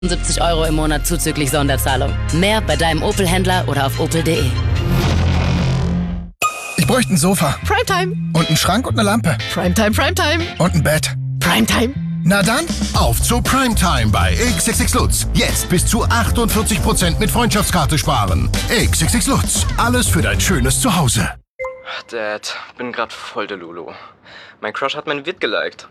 70 € im Monat zuzüglich Sonderzahlung. Mehr bei deinem Opel-Händler oder auf opel.de. Ich bräuchte ein Sofa. Primetime. Und einen Schrank und eine Lampe. Primetime, Primetime. Und ein Bett. Primetime. Na dann, auf zu Primetime bei XXX Lutz. Jetzt bis zu 48% mit Freundschaftskarte sparen. XXX Lutz. Alles für dein schönes Zuhause. Dad, bin grad voll der Lulu. Mein Crush hat mein Vid geliked.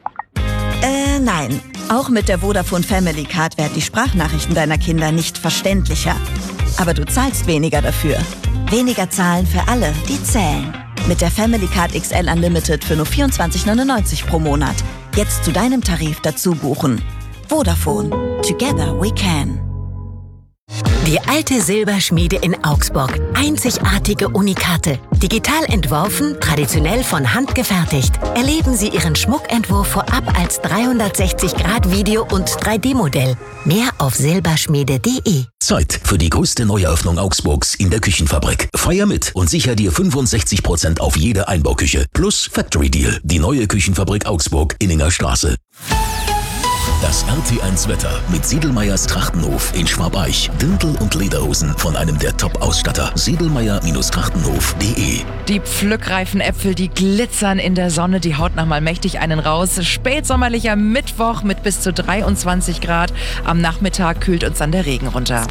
Nein. Auch mit der Vodafone Family Card werden die Sprachnachrichten deiner Kinder nicht verständlicher. Aber du zahlst weniger dafür. Weniger zahlen für alle, die zählen. Mit der Family Card XL Unlimited für nur 24,99 € pro Monat. Jetzt zu deinem Tarif dazu buchen. Vodafone. Together we can. Die alte Silberschmiede in Augsburg. Einzigartige Unikate. Digital entworfen, traditionell von Hand gefertigt. Erleben Sie Ihren Schmuckentwurf vorab als 360-Grad-Video- und 3D-Modell. Mehr auf silberschmiede.de. Zeit für die größte Neueröffnung Augsburgs in der Küchenfabrik. Feier mit und sicher dir 65% auf jede Einbauküche. Plus Factory Deal. Die neue Küchenfabrik Augsburg, Inninger Straße. Das RT1 Wetter mit Siedelmeyers Trachtenhof in Schwabeich. Dirndl und Lederhosen von einem der Top-Ausstatter. Siedelmeyer-Trachtenhof.de. Die pflückreifen Äpfel, die glitzern in der Sonne, die haut nochmal mächtig einen raus. Spätsommerlicher Mittwoch mit bis zu 23 Grad. Am Nachmittag kühlt uns dann der Regen runter.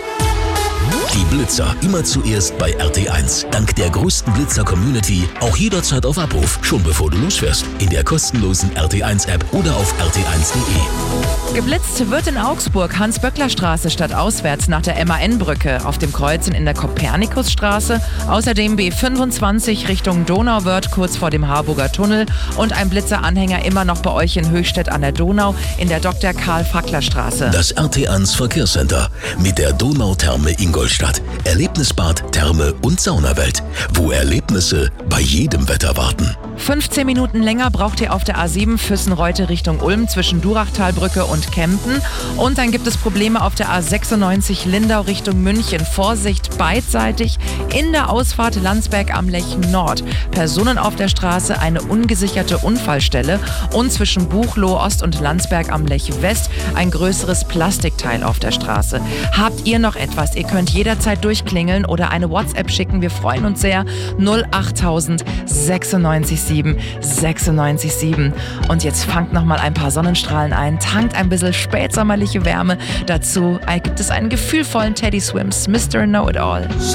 Die Blitzer immer zuerst bei RT1. Dank der größten Blitzer-Community auch jederzeit auf Abruf, schon bevor du losfährst. In der kostenlosen RT1-App oder auf rt1.de. Geblitzt wird in Augsburg Hans-Böckler-Straße statt auswärts nach der MAN-Brücke, auf dem Kreuzen in der Kopernikus-Straße, außerdem B25 Richtung Donauwörth kurz vor dem Harburger Tunnel und ein Blitzeranhänger immer noch bei euch in Höchstädt an der Donau in der Dr. Karl-Fackler-Straße. Das RT1 Verkehrscenter mit der Donautherme Ingolstadt. Erlebnisbad, Therme und Saunawelt, wo Erlebnisse bei jedem Wetter warten. 15 Minuten länger braucht ihr auf der A7 Füssenreute Richtung Ulm zwischen Durachtalbrücke und Kempen. Und dann gibt es Probleme auf der A96 Lindau Richtung München. Vorsicht, beidseitig in der Ausfahrt Landsberg am Lech Nord. Personen auf der Straße, eine ungesicherte Unfallstelle. Und zwischen Buchloe Ost und Landsberg am Lech West ein größeres Plastikteil auf der Straße. Habt ihr noch etwas? Ihr könnt jederzeit durchklingeln oder eine WhatsApp schicken. Wir freuen uns sehr. 08000 967 967. Und jetzt fangt noch mal ein paar Sonnenstrahlen ein, tankt ein bisschen spätsommerliche Wärme. Dazu gibt es einen gefühlvollen Teddy Swims, Mr. Know-It-All.